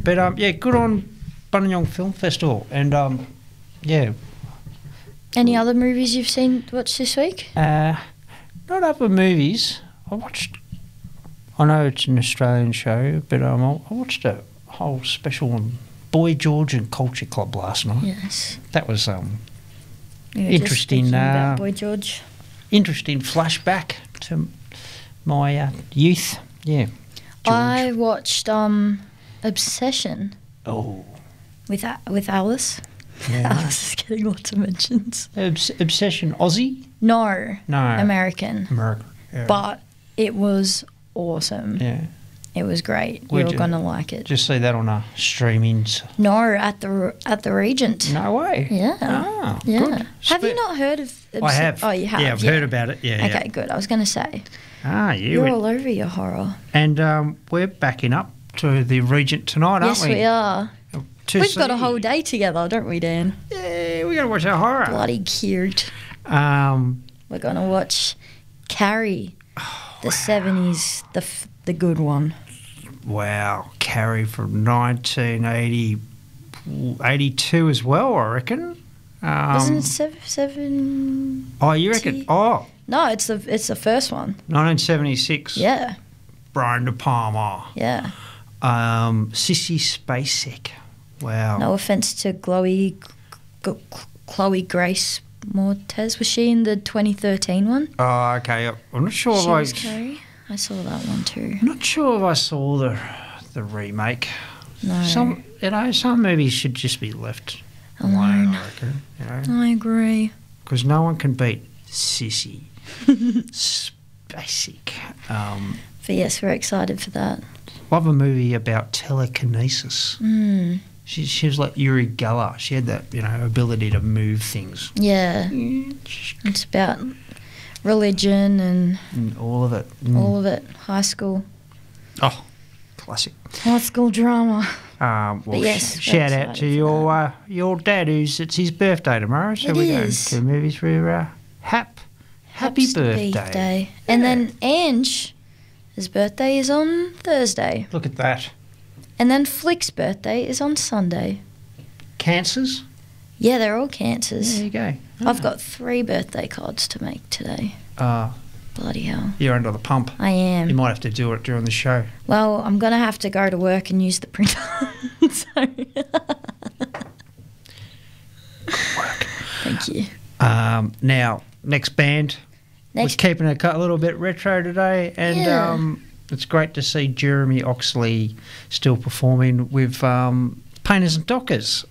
But yeah, good on Buninyong Film Festival, and yeah. Any other movies you've watched this week? Not other movies. I know it's an Australian show, but I watched a whole special on Boy George and Culture Club last night. Yes. That was We were interesting. Just speaking about Boy George. Interesting flashback to my youth. Yeah. George. I watched Obsession. Oh. With Alice. Yeah. Alice is getting lots of mentions. Obsession Aussie? No. No. American. Yeah. But it was awesome. Yeah. It was great. Where'd You're gonna like it. Just see that on a streamings. No, at the Regent. No way. Yeah. Ah, yeah. good. Have you not heard of? I have. Oh, you have. Yeah, I've heard about it. Yeah. Okay, good. I was gonna say. Ah, You're all over your horror. And we're backing up to the Regent tonight, aren't Yes, we are. We've got a whole day together, don't we, Dan? Yeah, we got to watch our horror. Bloody cute. We're gonna watch Carrie, the 70s, the good one. Wow, Carrie from 1982 as well, I reckon. Wasn't it seven? Oh, you reckon? Oh, no, it's the first one. 1976. Yeah. Brian De Palma. Yeah. Sissy Spacek. Wow. No offense to Chloe Grace Moretz. Was she in the 2013 one? Oh, okay. I'm not sure She if was Carrie. I saw that one too. I'm not sure if I saw the remake. No. Some movies should just be left alone, I reckon. I agree. Because no one can beat Sissy Spacek. But yes, we're excited for that. Love a movie about telekinesis. Mm. She was like Uri Geller. She had that, ability to move things. Yeah. It's about religion and all of it. All of it. High school. Oh, classic. High school drama. Well, yes, shout out to your dad, it's his birthday tomorrow. So It we're is. going to movies for happy birthday. And then Ange, his birthday is on Thursday. Look at that. And then Flick's birthday is on Sunday. Cancers? Yeah, they're all cancers. There you go. I've got 3 birthday cards to make today. Bloody hell. You're under the pump. I am. You might have to do it during the show. Well, I'm going to have to go to work and use the printer. Good work. Thank you. Now, next band. We're keeping it a little bit retro today. And it's great to see Jeremy Oxley still performing with Painters and Dockers.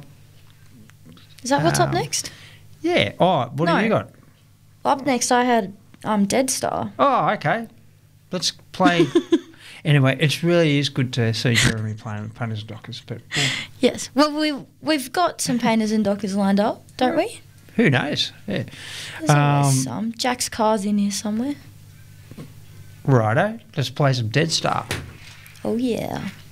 Is that what's up next? Yeah. Oh, what have you got? Up next I had Dead Star. Oh, okay. Let's play. Anyway, it really is good to see Jeremy playing with Painters and Dockers. But yes. Well, we've got some Painters and Dockers lined up, don't we? Who knows? Yeah. There's always some. Jack's car's in here somewhere. Righto. Let's play some Dead Star. Oh, yeah.